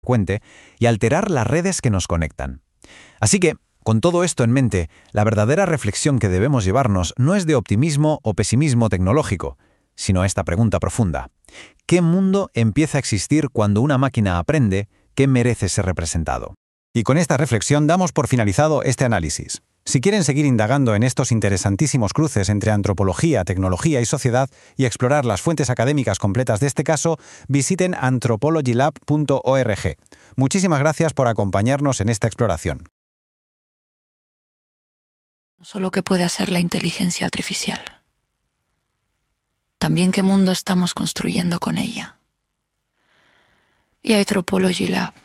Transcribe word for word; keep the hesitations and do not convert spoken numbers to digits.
frecuente y alterar las redes que nos conectan. Así que, con todo esto en mente, la verdadera reflexión que debemos llevarnos no es de optimismo o pesimismo tecnológico, sino esta pregunta profunda. ¿Qué mundo empieza a existir cuando una máquina aprende que merece ser representado? Y con esta reflexión damos por finalizado este análisis. Si quieren seguir indagando en estos interesantísimos cruces entre antropología, tecnología y sociedad y explorar las fuentes académicas completas de este caso, visiten anthropology lab punto org. Muchísimas gracias por acompañarnos en esta exploración. No solo qué puede hacer la inteligencia artificial, también qué mundo estamos construyendo con ella. Y Anthropology Lab